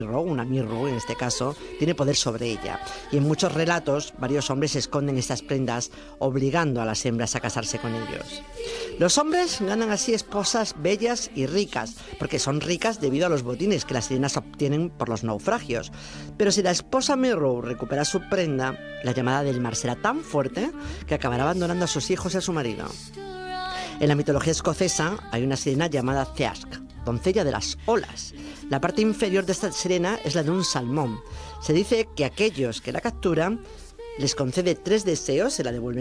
una Mirror en este caso, tiene poder sobre ella. Y en muchos relatos, varios hombres esconden estas prendas, obligando a las hembras a casarse con ellos. Los hombres ganan así esposas bellas y ricas, porque son ricas debido a los botines que las sirenas obtienen por los naufragios. Pero si la esposa Mirror recupera su prenda, la llamada del mar será tan fuerte que acabará abandonando a sus hijos y a su marido. En la mitología escocesa hay una sirena llamada Thjask, doncella de las olas. La parte inferior de esta sirena es la de un salmón. Se dice que aquellos que la capturan les concede 3 deseos y la devuelven